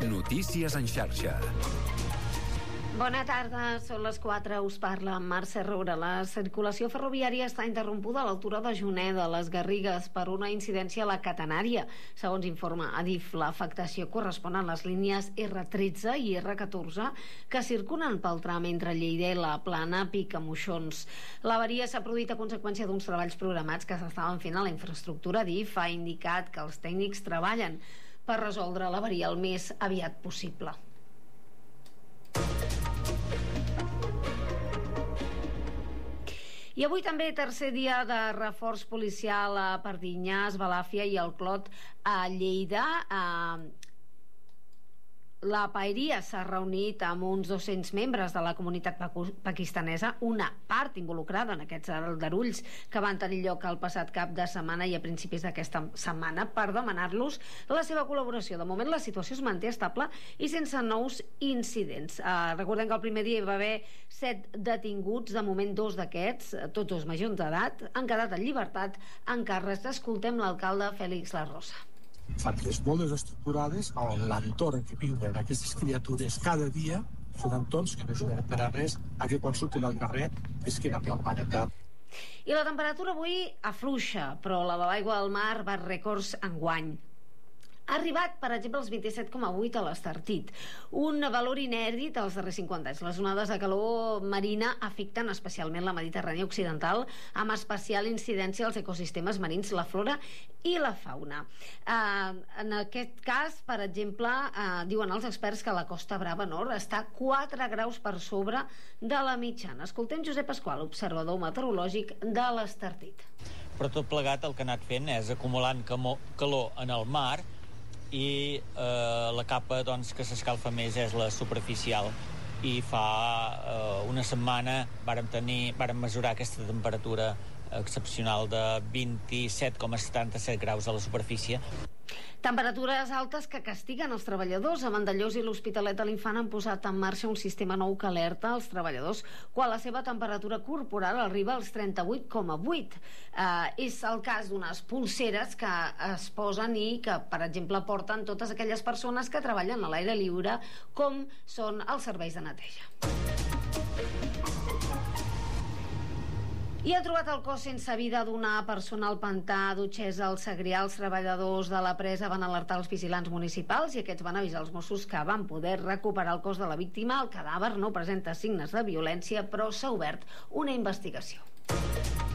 Notícies en xarxa. Bona tarda, són les 4, us parla Mercè Roura. La circulació ferroviària està interrompuda a l'altura de Juneda, les Garrigues, per una incidència a la catenària. Segons informa Adif, l'afectació correspon a les línies R13 i R14 que circulen pel tram entre Lleida i la Plana Picamoixons. L'avaria s'ha produït a conseqüència d'uns treballs programats que s'estaven fent a la infraestructura. Adif ha indicat que els tècnics treballen per resoldre l'avaria el més aviat possible. I avui també tercer dia de reforç policial a Pardinyà, Balàfia i el Clot a Lleida. La Paeria s'ha reunit amb uns 200 membres de la comunitat pakistanesa, una part involucrada en aquests aldarulls que van tenir lloc el passat cap de setmana i a principis d'aquesta setmana, per demanar-los la seva col·laboració. De moment la situació es manté estable i sense nous incidents. Recordem que el primer dia hi va haver 7 detinguts, de moment 2 d'aquests, tots dos majors d'edat, han quedat en llibertat en càrrecs. Escoltem l'alcalde Fèlix La Rosa. Famílies molt desestructurades, l'entorn que viuen aquestes criatures cada dia són entorns que no ajuden per a res a que quan surten al carrer visquin amb la pànica. I la temperatura avui afluixa, però la de l'aigua del mar bat rècords enguany. Ha arribat, per exemple, als 27,8 a l'Estartit, un valor inèdit als darrers 50 anys. Les onades de calor marina afecten especialment la Mediterrània occidental, amb especial incidència als ecosistemes marins, la flora i la fauna. En aquest cas, per exemple, diuen els experts que la Costa Brava Nord està 4 graus per sobre de la mitjana. Escoltem Josep Pasqual, observador meteorològic de l'Estartit. Però tot plegat el que ha anat fent és acumulant calor en el mar, i la capa que s'escalfa més és la superficial, i fa una setmana vàrem mesurar aquesta temperatura excepcional de 27,77 graus a la superfície. Temperatures altes que castiguen els treballadors. A Vandellòs i l'Hospitalet de l'Infant han posat en marxa un sistema nou que alerta els treballadors quan la seva temperatura corporal arriba als 38,8. És el cas d'unes pulseres que es posen i que, per exemple, porten totes aquelles persones que treballen a l'aire lliure, com són els serveis de neteja. I ha trobat el cos sense vida d'una persona al pantà d'Utxesa al Segrià. Els treballadors de la presa van alertar els vigilants municipals i aquests van avisar els Mossos que van poder recuperar el cos de la víctima. El cadàver no presenta signes de violència, però s'ha obert una investigació.